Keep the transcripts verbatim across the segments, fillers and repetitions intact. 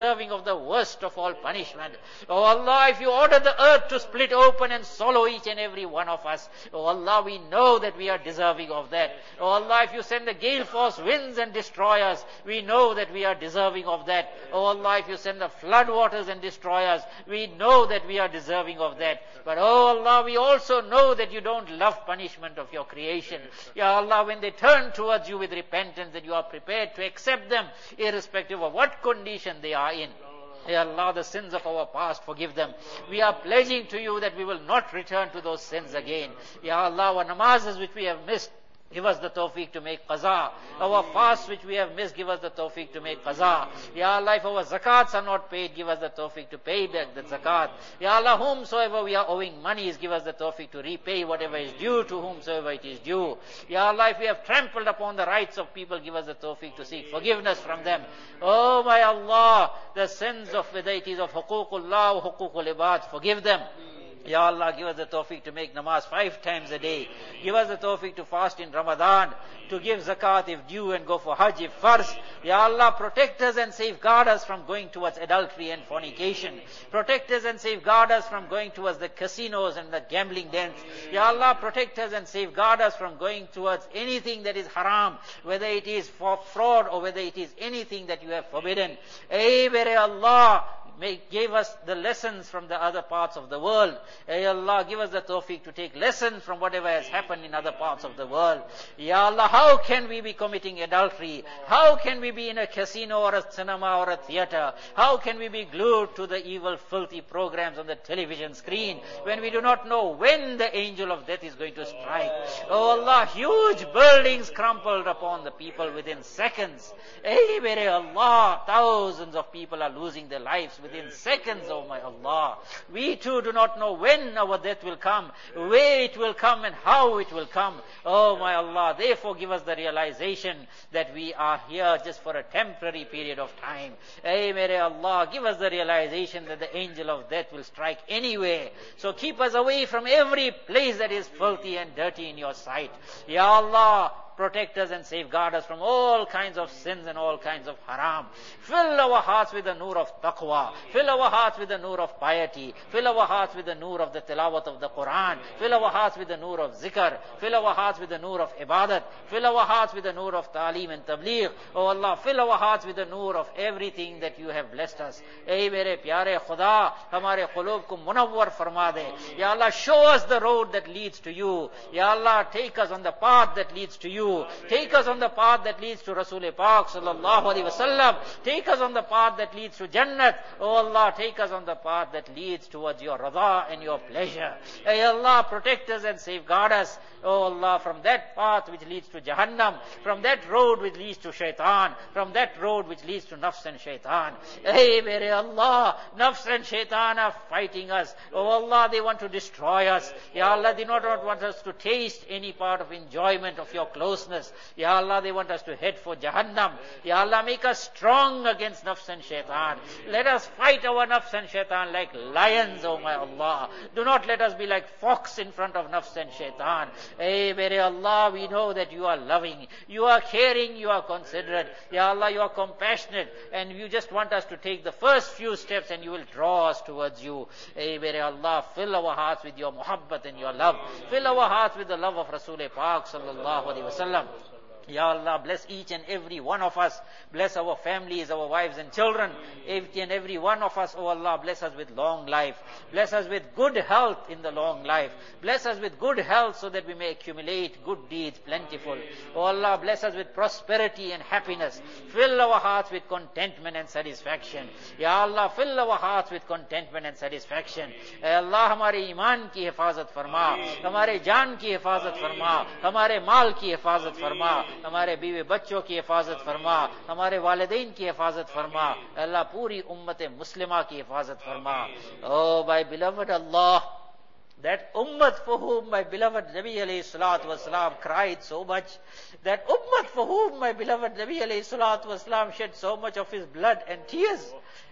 deserving of the worst of all punishment. Oh Allah, if you order the earth to split open and swallow each and every one of us, oh Allah, we know that we are deserving of that. Oh Allah, if you send the gale force winds and destroy us, we know that we are deserving of that. Oh Allah, if you send the flood waters and destroy us, we know that we are deserving of that. But oh Allah, we also know that you don't love punishment of your creation. Ya Allah, when they turn towards you with repentance, that you are prepared to accept them irrespective of what condition they are in. Ya Allah, the sins of our past, forgive them. We are pledging to you that we will not return to those sins again. Ya Allah, our namazes which we have missed, give us the tawfiq to make qaza. Our fasts which we have missed, give us the tawfiq to make qaza. Ya Allah, if our zakats are not paid, give us the tawfiq to pay back the zakat. Ya Allah, whomsoever we are owing monies, give us the tawfiq to repay whatever is due to whomsoever it is due. Ya Allah, if we have trampled upon the rights of people, give us the tawfiq to seek forgiveness from them. Oh my Allah, the sins of whether it is of huququllah or huququl ibad, forgive them. Ya Allah, give us the tawfiq to make namaz five times a day. Give us the tawfiq to fast in Ramadan, to give zakat if due and go for hajj if farz. Ya Allah, protect us and safeguard us from going towards adultery and fornication. Protect us and safeguard us from going towards the casinos and the gambling dens. Ya Allah, protect us and safeguard us from going towards anything that is haram, whether it is for fraud or whether it is anything that you have forbidden. Ey mere Allah, Make, give us the lessons from the other parts of the world. Ay Allah, give us the tawfiq to take lessons from whatever has happened in other parts of the world. Ya Allah, how can we be committing adultery? How can we be in a casino or a cinema or a theater? How can we be glued to the evil, filthy programs on the television screen when we do not know when the angel of death is going to strike? Oh Allah, huge buildings crumpled upon the people within seconds. Ay mere Allah, thousands of people are losing their lives within seconds, oh my Allah. We too do not know when our death will come, where it will come and how it will come. Oh my Allah, therefore give us the realization that we are here just for a temporary period of time. Hey, mere Allah, give us the realization that the angel of death will strike anywhere. So keep us away from every place that is filthy and dirty in your sight. Ya Allah, protect us and safeguard us from all kinds of sins and all kinds of haram. Fill our hearts with the nur of taqwa. Fill our hearts with the nur of piety. Fill our hearts with the nur of the tilawat of the Quran. Fill our hearts with the nur of zikr. Fill our hearts with the nur of ibadat. Fill our hearts with the nur of ta'aleem and tabligh. Oh Allah, fill our hearts with the nur of everything that you have blessed us. Ey mere pyare Khuda, hamare qulub ko munawwar farma de. Ya Allah, show us the road that leads to you. Ya Allah, take us on the path that leads to you. Take us on the path that leads to Rasul Pak sallallahu alaihi wasallam. Take us on the path that leads to Jannat. Oh Allah, take us on the path that leads towards your radha and your pleasure. Hey Allah, protect us and safeguard us. Oh Allah, from that path which leads to Jahannam, from that road which leads to Shaitan, from that road which leads to Nafs and Shaitan. Hey mere Allah, Nafs and Shaitan are fighting us. Oh Allah, they want to destroy us. Ya Allah, they do not want us to taste any part of enjoyment of your closeness. Ya Allah, they want us to head for Jahannam. Ya Allah, make us strong against Nafs and Shaitan. Let us fight our Nafs and Shaitan like lions, oh my Allah. Do not let us be like fox in front of Nafs and Shaitan. Hey, mere Allah, we know that you are loving, you are caring, you are considerate. Ya Allah, you are compassionate, and you just want us to take the first few steps and you will draw us towards you. Hey, mere Allah, fill our hearts with your muhabbat and your love. Fill our hearts with the love of Rasul Pak sallallahu alaihi wasallam. Ya Allah, bless each and every one of us. Bless our families, our wives and children. Each and every one of us, oh Allah, bless us with long life. Bless us with good health in the long life. Bless us with good health so that we may accumulate good deeds plentiful. Oh Allah, bless us with prosperity and happiness. Fill our hearts with contentment and satisfaction. Ya Allah, fill our hearts with contentment and satisfaction. Ya Allah, हमारे ईमान की हिफाजत फरमा, हमारे जान की हिफाजत फरमा, हमारे माल की हिफाजत फरमा, हमारे बीवी बच्चों की हिफाजत फरमा, हमारे वालिदैन की हिफाजत फरमा. अल्लाह, पूरी उम्मत मुस्लिमा की हिफाजत फरमा. Oh, my beloved Allah, that ummah for whom my beloved Nabi alayhi salatu wasalam cried so much, that ummah for whom my beloved Nabi alayhi salatu wasalam shed so much of his blood and tears,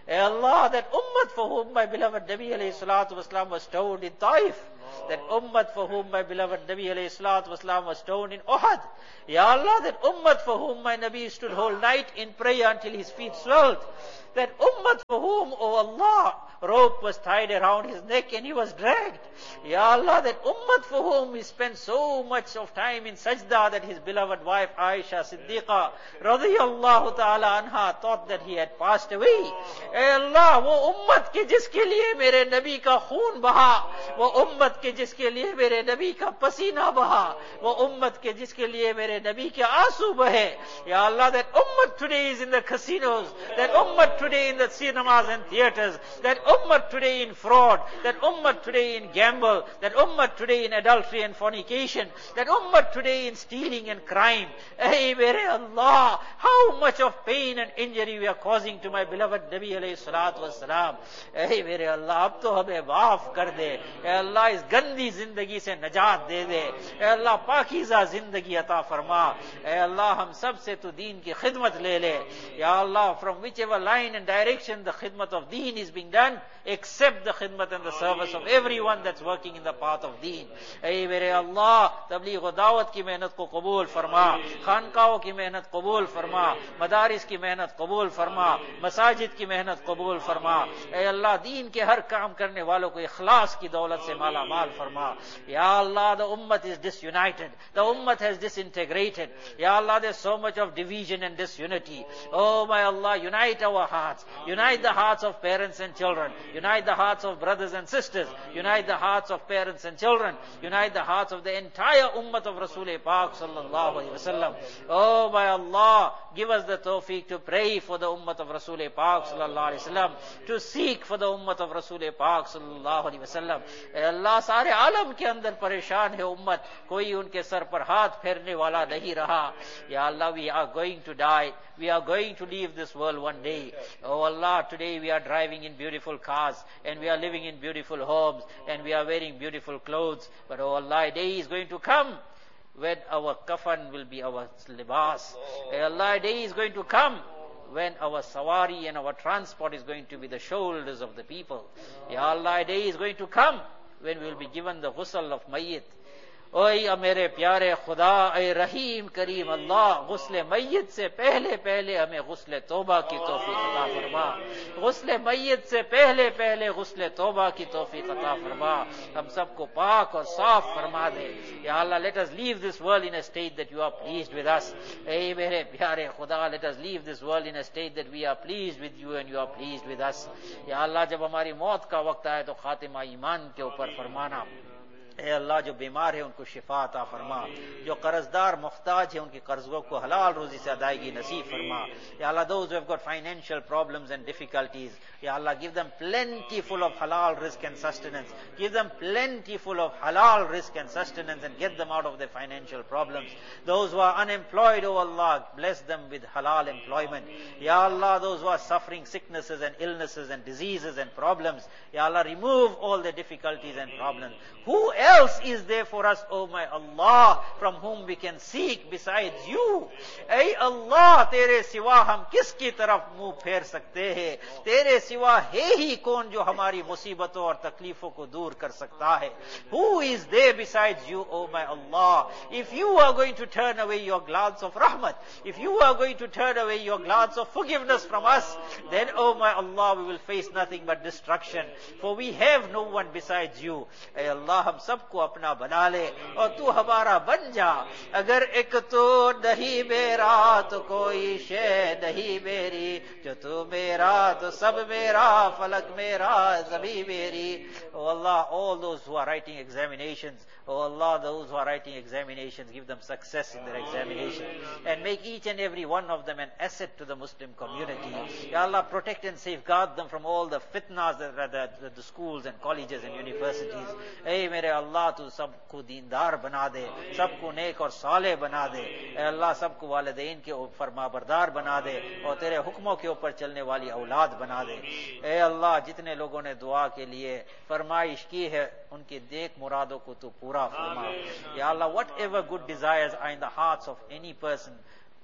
Ey Allah, that ummah for whom my beloved Nabi alayhi salatu wasalam was stoned in Taif, that ummah for whom my beloved Nabi alayhi salatu wasalam was stoned in Uhud. Ya Allah, that ummah for whom my Nabi stood whole night in prayer until his feet swelled. That ummah for whom, oh Allah, rope was tied around his neck and he was dragged. Ya Allah, that ummah for whom he spent so much of time in sajda that his beloved wife Aisha Siddiqa radiyallahu ta'ala anha thought that he had passed away. Ey Allah, wo ummah ke jiske liye mere Nabi ka khoon baha, wo ummah ke jiske liye mere Nabi ka pasina baha, wo ummah ke jiske liye mere Nabi ke aansu bahe. Ya Allah, that ummah today is in the casinos, that ummah today in the cinemas and theaters, that ummah today in fraud, that ummah today in gamble, that ummah today in adultery and fornication, that ummah today in stealing and crime. Hey, mere Allah, how much of pain and injury we are causing to my beloved Nabi alayhi salatu wassalam. Hey, mere Allah, ab to hame maaf kar de. Hey Allah, is gandi zindagi se najat de de. Hey Allah, pakiza zindagi ata farma. Hey Allah, hum sab se tu deen ki khidmat le le. Ya Allah, from whichever line and direction the khidmat of deen is being done, accept the khidmat and the service of everyone that's working in the path of deen. Hey mere Allah, tabligh wa dawat ki mehnat ko qabul farma, khanqaon ki mehnat qabul farma, madaris ki mehnat qabul farma, masajid ki mehnat qabul farma. Hey Allah, deen ke har kaam karne walon ko ikhlas ki daulat se mala mal farma. Ya Allah, the ummah is disunited, the ummah has disintegrated. Ya Allah, there's so much of division and disunity. Oh my Allah, unite our hearts, unite the hearts of parents and children, unite the hearts of brothers and sisters, unite the hearts of parents and children, unite the hearts of the entire ummah of Rasul Pak sallallahu alaihi wasallam. Oh my Allah, give us the tawfiq to pray for the ummah of Rasul Pak sallallahu alaihi wasallam, to seek for the ummah of Rasul Pak sallallahu alaihi wasallam. Allah, sare alam ke andar pareshan hai ummah, koi unke sar par haath pherne wala nahi raha. Ya Allah, we are going to die, we are going to leave this world one day. Oh Allah, today we are driving in beautiful cars and we are living in beautiful homes and we are wearing beautiful clothes. But oh Allah, a day is going to come when our kafan will be our libas. Oh Allah, a day is going to come when our sawari and our transport is going to be the shoulders of the people. Ya Allah, a day is going to come when we will be given the ghusl of mayyit. ओए मेरे प्यारे खुदा, ए रहीम करीम अल्लाह, गुस्ले मय्यत से पहले पहले हमें गुस्ले तौबा की तौफीक अता फरमा, गुस्ले मय्यत से पहले पहले गुस्ले तौबा की तौफीक अता फरमा, हम सबको पाक और साफ फरमा दे. या अल्लाह, let us leave this world in a state that you are pleased with us. ए मेरे प्यारे खुदा, let us leave this world in a state that we are pleased with you and you are pleased with us. या अल्लाह, जब हमारी मौत का वक्त आए तो खातिमा ईमान के ऊपर फरमाना. ए अल्लाह, जो बीमार है उनको शिफा अता फरमा, जो कर्जदार मुख्ताज है उनके कर्जों को हलाल रोजी से अदायगी नसीब फरमा. या अल्लाह, those who have got financial problems and difficulties, Ya Allah, give them plentiful of halal rizq and sustenance, give them plentiful of halal rizq and sustenance and get them out of their financial problems. Those who are unemployed, oh Allah, bless them with halal employment. Ya Allah, those who are suffering sicknesses and illnesses and diseases and problems, Ya Allah, remove all the difficulties and problems. Who else is there for us, oh my Allah, from whom we can seek besides you? Ay Allah, tere siwa hum kiski taraf muh pher sakte hai? Tere siwa hai hi kaun jo hamari musibaton aur taklifon ko dur kar sakta hai? Who is there besides you, oh my Allah? If you are going to turn away your glance of rahmat, if you are going to turn away your glance of forgiveness from us, then, oh my Allah, we will face nothing but destruction, for we have no one besides you. Ay Allah, हम सबको अपना बना ले और तू हमारा बन जा. अगर एक तो नहीं मेरा तो कोई शे नहीं मेरी, जो तू मेरा तो सब मेरा, फलक मेरा, ज़मीन मेरी. Oh Allah, all those who are writing examinations, oh Allah, those who are writing examinations, give them success in their examination and make each and every one of them an asset to the Muslim community. Ya Allah, protect and safeguard them from all the fitnas that are at the, the schools and colleges and universities. Hey, मेरे अल्लाह, तू सबको दीनदार बना दे, सबको नेक और साले बना दे. ऐ अल्लाह, सबको वालिदैन के फरमाबरदार बना दे और तेरे हुक्मों के ऊपर चलने वाली औलाद बना दे. ऐ अल्लाह, जितने लोगों ने दुआ के लिए फरमाइश की है, उनकी नेक मुरादों को तू पूरा फरमा. या अल्लाह, whatever good desires are in the hearts of any person,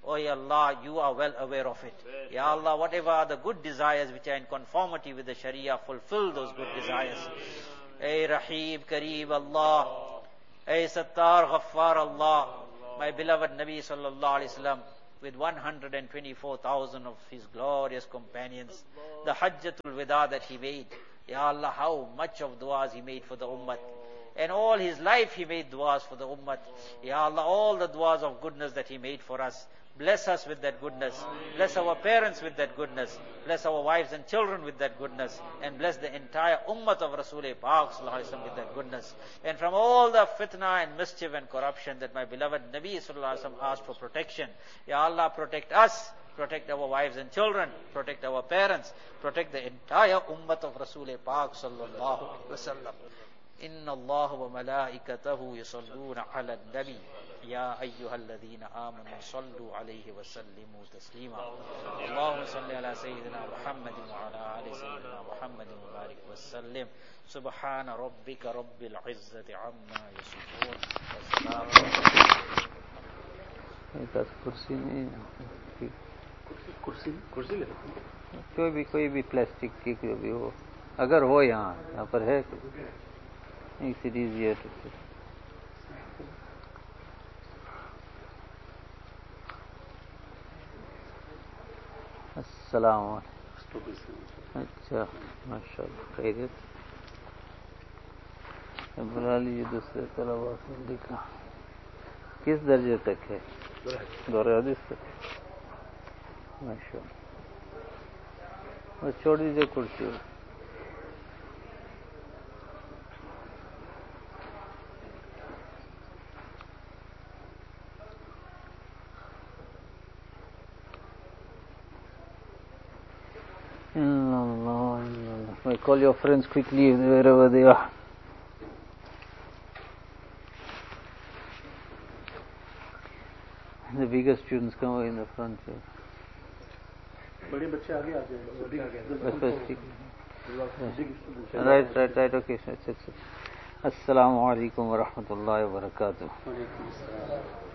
Oh Ya Allah, you are well aware of it. Ya Allah, whatever are the good desires which are in conformity with the Sharia, fulfill those good desires. Ey Rahim, Kareem Allah, Ey Sattar, Ghaffar Allah, my beloved Nabi sallallahu alaihi wasallam, with one hundred twenty-four thousand of his glorious companions, the Hajjatul Wada that he made. Ya Allah, how much of du'as he made for the ummah. And all his life he made du'as for the ummah. Ya Allah, all the du'as of goodness that he made for us, bless us with that goodness. Bless our parents with that goodness. Bless our wives and children with that goodness. And bless the entire ummah of Rasul-e Pak sallallahu alaihi wasallam with that goodness. And from all the fitna and mischief and corruption that my beloved Nabi sallallahu alaihi wasallam asked for protection. Ya Allah, protect us. Protect our wives and children. Protect our parents. Protect the entire ummah of Rasul-e Pak sallallahu alaihi wasallam. Inna Allah wa malaikatahu yusalluna ala nabi. Ya ayyuhalladhina amanu sallu alayhi wa sallimu taslima. Allahumma salli ala sayyidina Muhammadin wa ala ali sayyidina Muhammadin wa barik wa sallim. Subhana rabbika rabbil izzati amma yasifun. Wa salamun. दस कुर्सी नहीं कुर्सी कुर्सी ले कोई भी कोई भी प्लास्टिक की कोई भी हो, अगर हो यहाँ यहाँ पर है इट इज इजियर टू से. अस्सलाम वालेकुम. अच्छा माशाल्लाह खैरियत. बुला लीजिए दूसरे तलबा से. लिखा किस दर्जे तक है? दौरे हदीस तक. माशाल्लाह. बस छोड़ दीजिए कुर्सी. I call your friends quickly wherever they are. The bigger students come in the front here. बड़े बच्चे आगे आ जाएंगे. बस बस ठीक. Right, right, right. Okay, sir. Assalamu alaikum wa rahmatullahi wa barakatuh.